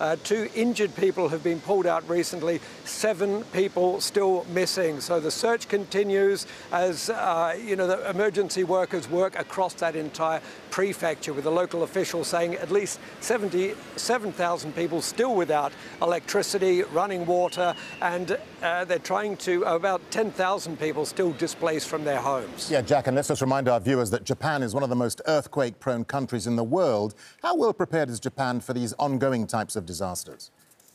2 injured people have been pulled out recently, 7 people still missing. So the search continues as, the emergency workers work across that entire prefecture, with the local officials saying at least 77,000 people still without electricity, running water, and they're trying to, about 10,000 people still displaced from their homes. Yeah, Jack, and let's just remind our viewers that Japan is one of the most earthquake-prone countries in the world. How well prepared is Japan for these ongoing types of disasters?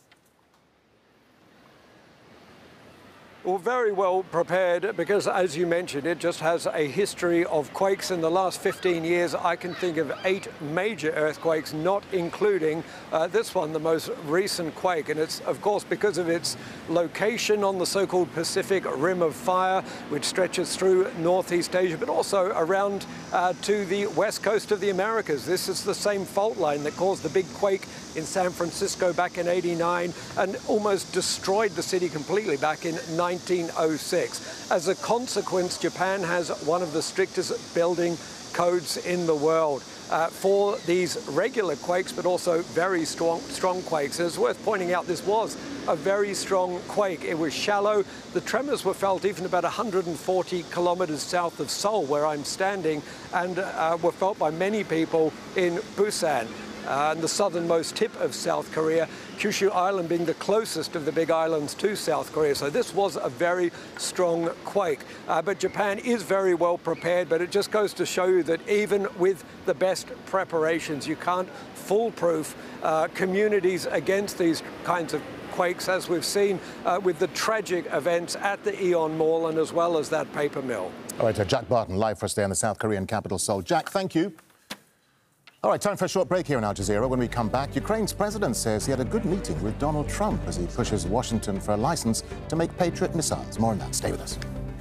Well, very well prepared, because, as you mentioned, it just has a history of quakes. In the last 15 years, I can think of 8 major earthquakes, not including this one, the most recent quake. And it's, of course, because of its location on the so-called Pacific Rim of Fire, which stretches through Northeast Asia, but also around to the west coast of the Americas. This is the same fault line that caused the big quake in San Francisco back in '89 and almost destroyed the city completely back in 1906. As a consequence, Japan has one of the strictest building codes in the world for these regular quakes, but also very strong quakes. And it's worth pointing out this was a very strong quake. It was shallow. The tremors were felt even about 140 kilometers south of Seoul, where I'm standing, and were felt by many people in Busan. The southernmost tip of South Korea, Kyushu Island being the closest of the big islands to South Korea. So this was a very strong quake. But Japan is very well prepared, but it just goes to show you that even with the best preparations, you can't foolproof communities against these kinds of quakes, as we've seen with the tragic events at the Aeon Mall and as well as that paper mill. All right, Jack Barton, live for us there in the South Korean capital, Seoul. Jack, thank you. All right, time for a short break here in Al Jazeera. When we come back, Ukraine's president says he had a good meeting with Donald Trump as he pushes Washington for a license to make Patriot missiles. More on that. Stay with us.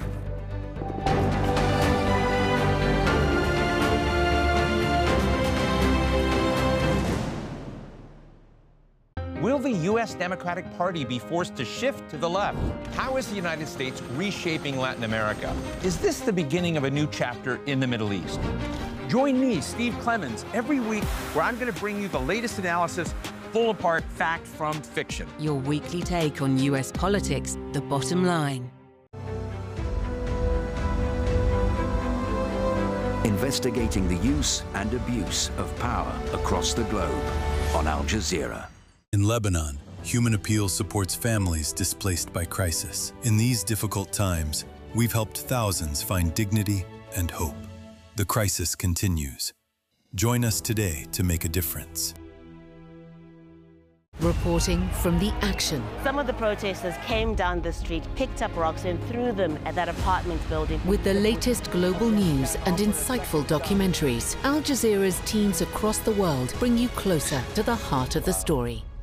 Will the U.S. Democratic Party be forced to shift to the left? How is the United States reshaping Latin America? Is this the beginning of a new chapter in the Middle East? Join me, Steve Clemons, every week where I'm going to bring you the latest analysis, pull apart fact from fiction. Your weekly take on U.S. politics, The Bottom Line. Investigating the use and abuse of power across the globe on Al Jazeera. In Lebanon, Human Appeal supports families displaced by crisis. In these difficult times, we've helped thousands find dignity and hope. The crisis continues. Join us today to make a difference. Reporting from the action. Some of the protesters came down the street, picked up rocks and threw them at that apartment building. With the latest global news and insightful documentaries, Al Jazeera's teams across the world bring you closer to the heart of the story.